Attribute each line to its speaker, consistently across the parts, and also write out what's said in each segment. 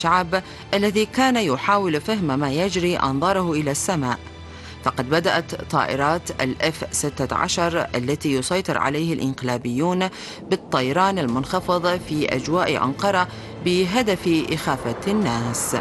Speaker 1: الشعب الذي كان يحاول فهم ما يجري أنظاره إلى السماء. فقد بدأت طائرات الإف 16 التي يسيطر عليه الإنقلابيون بالطيران المنخفض في أجواء أنقرة بهدف إخافة الناس.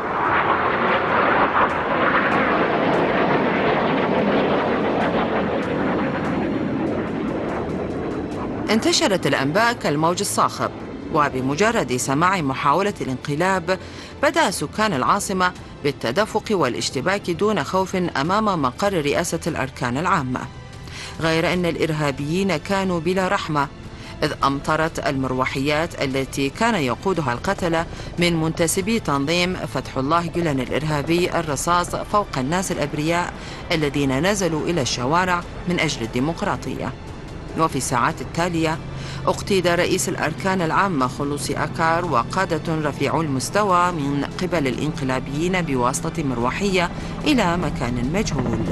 Speaker 1: انتشرت الأنباء كالموج الصاخب، وبمجرد سماع محاولة الانقلاب بدأ سكان العاصمة بالتدفق والاشتباك دون خوف أمام مقر رئاسة الأركان العامة، غير أن الإرهابيين كانوا بلا رحمة، إذ أمطرت المروحيات التي كان يقودها القتلة من منتسبي تنظيم فتح الله جولان الإرهابي الرصاص فوق الناس الأبرياء الذين نزلوا إلى الشوارع من أجل الديمقراطية. وفي الساعات التالية اقتيد رئيس الأركان العامة خلوصي أكار وقادة رفيعو المستوى من قبل الإنقلابيين بواسطة مروحية إلى مكان مجهول.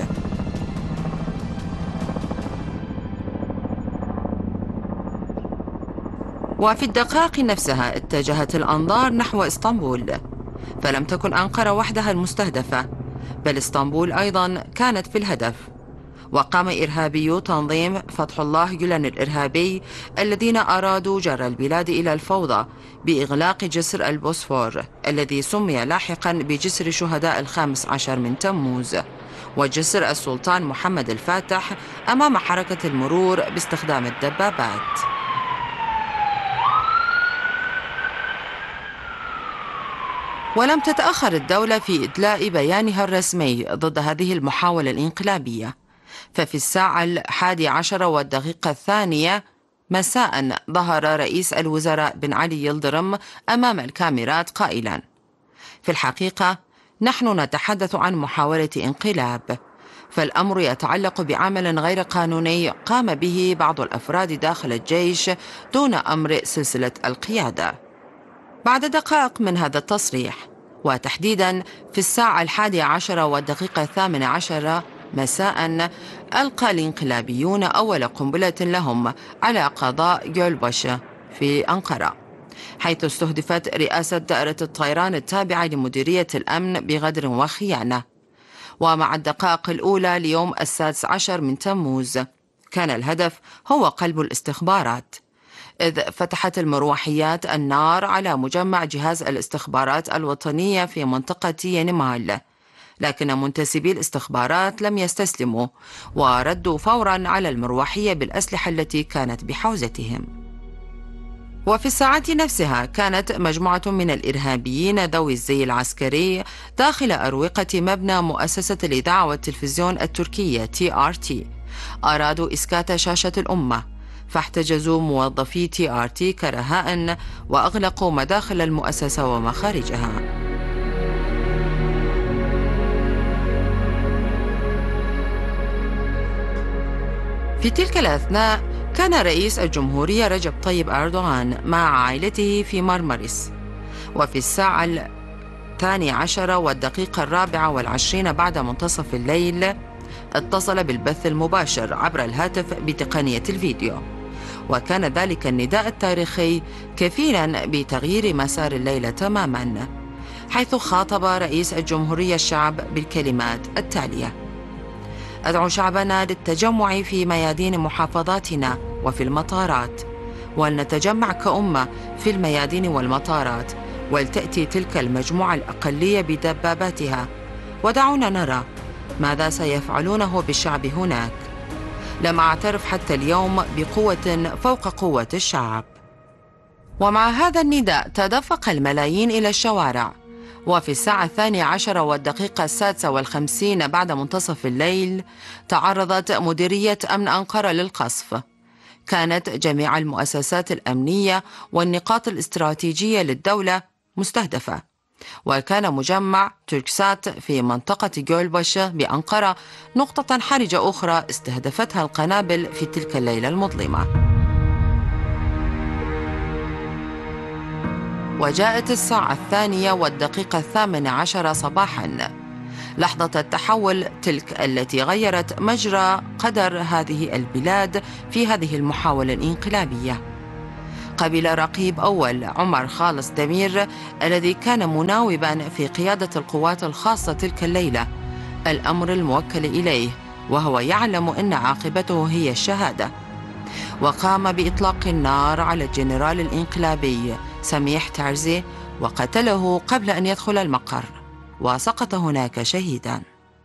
Speaker 1: وفي الدقائق نفسها اتجهت الأنظار نحو إسطنبول، فلم تكن أنقرة وحدها المستهدفة، بل إسطنبول أيضا كانت في الهدف. وقام إرهابيو تنظيم فتح الله جولان الإرهابي الذين أرادوا جر البلاد إلى الفوضى بإغلاق جسر البوسفور الذي سمي لاحقا بجسر شهداء 15 من تموز، وجسر السلطان محمد الفاتح أمام حركة المرور باستخدام الدبابات. ولم تتأخر الدولة في إدلاء بيانها الرسمي ضد هذه المحاولة الإنقلابية، ففي الساعة 11:02 مساء ظهر رئيس الوزراء بن علي يلدرم أمام الكاميرات قائلا: في الحقيقة نحن نتحدث عن محاولة انقلاب، فالأمر يتعلق بعمل غير قانوني قام به بعض الأفراد داخل الجيش دون أمر سلسلة القيادة. بعد دقائق من هذا التصريح، وتحديدا في الساعة 11:18 مساء، ألقى الإنقلابيون أول قنبلة لهم على قضاء جولباش في أنقرة، حيث استهدفت رئاسة دائرة الطيران التابعة لمديرية الأمن بغدر وخيانة. ومع الدقائق الأولى ليوم 16 من تموز كان الهدف هو قلب الاستخبارات، إذ فتحت المروحيات النار على مجمع جهاز الاستخبارات الوطنية في منطقة ينمال، لكن منتسبي الاستخبارات لم يستسلموا وردوا فورا على المروحية بالأسلحة التي كانت بحوزتهم. وفي الساعة نفسها كانت مجموعة من الإرهابيين ذوي الزي العسكري داخل أروقة مبنى مؤسسة الإذاعة والتلفزيون التركية TRT، أرادوا إسكات شاشة الأمة، فاحتجزوا موظفي TRT كرهاء وأغلقوا مداخل المؤسسة ومخارجها. في تلك الأثناء كان رئيس الجمهورية رجب طيب أردوغان مع عائلته في مرمرس، وفي الساعة 12:24 بعد منتصف الليل اتصل بالبث المباشر عبر الهاتف بتقنية الفيديو، وكان ذلك النداء التاريخي كفيلا بتغيير مسار الليلة تماما، حيث خاطب رئيس الجمهورية الشعب بالكلمات التالية: أدعو شعبنا للتجمع في ميادين محافظاتنا وفي المطارات، ولنتجمع كأمة في الميادين والمطارات، ولتأتي تلك المجموعة الأقلية بدباباتها، ودعونا نرى ماذا سيفعلونه بالشعب هناك. لم أعترف حتى اليوم بقوة فوق قوة الشعب. ومع هذا النداء تدفق الملايين إلى الشوارع، وفي الساعة 12:56 بعد منتصف الليل تعرضت مديرية أمن أنقرة للقصف. كانت جميع المؤسسات الأمنية والنقاط الاستراتيجية للدولة مستهدفة، وكان مجمع تركسات في منطقة جولباش بأنقرة نقطة حرجة أخرى استهدفتها القنابل في تلك الليلة المظلمة. وجاءت الساعة 2:18 صباحا، لحظة التحول تلك التي غيرت مجرى قدر هذه البلاد في هذه المحاولة الانقلابية. قبل رقيب أول عمر خالص دمير الذي كان مناوبا في قيادة القوات الخاصة تلك الليلة الأمر الموكل إليه، وهو يعلم أن عاقبته هي الشهادة، وقام بإطلاق النار على الجنرال الإنقلابي سميح تعزي وقتله قبل أن يدخل المقر، وسقط هناك شهيداً.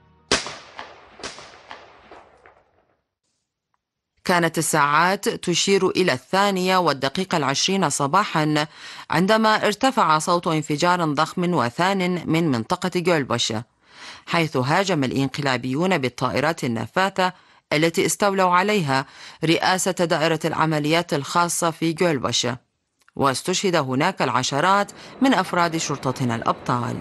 Speaker 1: كانت الساعات تشير إلى 2:20 صباحا عندما ارتفع صوت انفجار ضخم وثان من منطقة جولبوش، حيث هاجم الإنقلابيون بالطائرات النفاثة التي استولوا عليها رئاسة دائرة العمليات الخاصة في جولبوش، واستشهد هناك العشرات من أفراد شرطتنا الأبطال.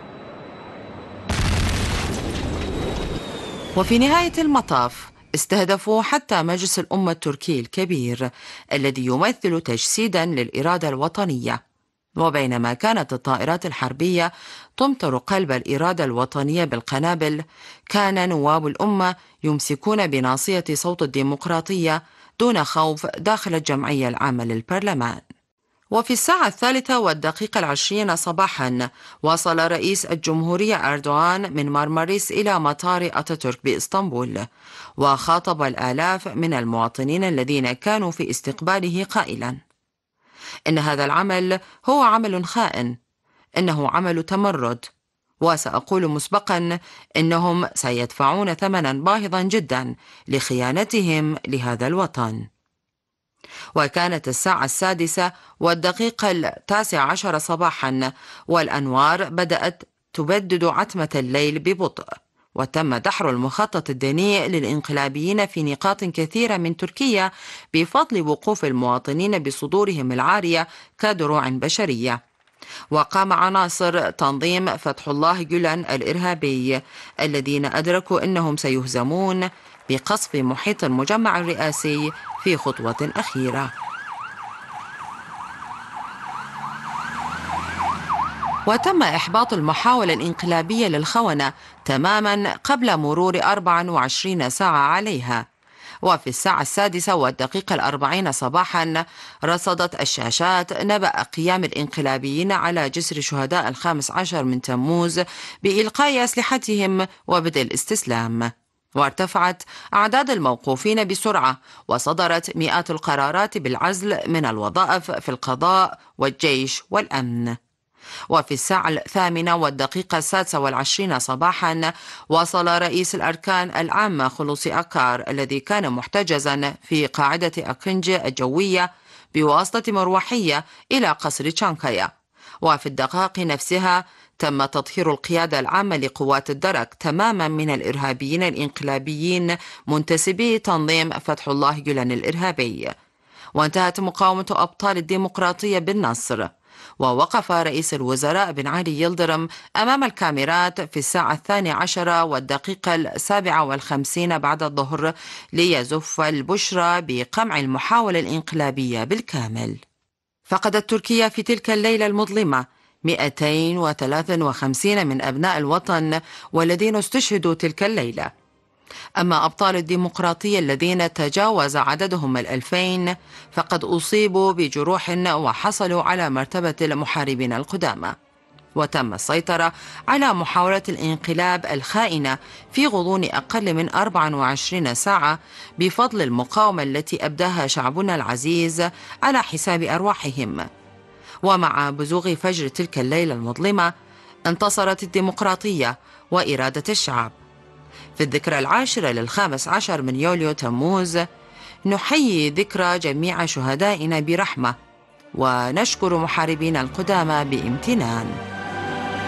Speaker 1: وفي نهاية المطاف استهدفوا حتى مجلس الأمة التركي الكبير الذي يمثل تجسيدا للإرادة الوطنية، وبينما كانت الطائرات الحربية تمطر قلب الإرادة الوطنية بالقنابل، كان نواب الأمة يمسكون بناصية صوت الديمقراطية دون خوف داخل الجمعية العامة للبرلمان. وفي الساعة 3:20 صباحا وصل رئيس الجمهورية أردوغان من مارماريس إلى مطار أتاتورك بإسطنبول، وخاطب الآلاف من المواطنين الذين كانوا في استقباله قائلا: إن هذا العمل هو عمل خائن، إنه عمل تمرد، وسأقول مسبقا إنهم سيدفعون ثمنا باهظا جدا لخيانتهم لهذا الوطن. وكانت الساعة 6:19 صباحا والأنوار بدأت تبدد عتمة الليل ببطء، وتم دحر المخطط الديني للإنقلابيين في نقاط كثيرة من تركيا بفضل وقوف المواطنين بصدورهم العارية كدروع بشرية. وقام عناصر تنظيم فتح الله جولان الإرهابي الذين أدركوا أنهم سيهزمون بقصف محيط المجمع الرئاسي في خطوة أخيرة. وتم إحباط المحاولة الإنقلابية للخونة تماما قبل مرور 24 ساعة عليها. وفي الساعة 6:40 صباحا رصدت الشاشات نبأ قيام الإنقلابيين على جسر شهداء 15 من تموز بإلقاء أسلحتهم وبدء الاستسلام، وارتفعت أعداد الموقوفين بسرعة، وصدرت مئات القرارات بالعزل من الوظائف في القضاء والجيش والأمن. وفي الساعة 8:26 صباحا وصل رئيس الأركان العامة خلوصي أكار الذي كان محتجزا في قاعدة أكنجي الجوية بواسطة مروحية إلى قصر تشانكايا. وفي الدقائق نفسها تم تطهير القيادة العامة لقوات الدرك تماما من الإرهابيين الإنقلابيين منتسبي تنظيم فتح الله جولان الإرهابي. وانتهت مقاومة أبطال الديمقراطية بالنصر، ووقف رئيس الوزراء بن علي يلدرم أمام الكاميرات في الساعة 12:57 بعد الظهر ليزف البشرى بقمع المحاولة الإنقلابية بالكامل. فقدت تركيا في تلك الليلة المظلمة 253 من أبناء الوطن والذين استشهدوا تلك الليلة. أما أبطال الديمقراطية الذين تجاوز عددهم 2000 فقد أصيبوا بجروح وحصلوا على مرتبة المحاربين القدامى. وتم السيطرة على محاولة الانقلاب الخائنة في غضون أقل من 24 ساعة بفضل المقاومة التي أبداها شعبنا العزيز على حساب أرواحهم. ومع بزوغ فجر تلك الليلة المظلمة انتصرت الديمقراطية وإرادة الشعب. في الذكرى 10 ل15 من يوليو تموز نحيي ذكرى جميع شهدائنا برحمة ونشكر محاربين القدامى بامتنان.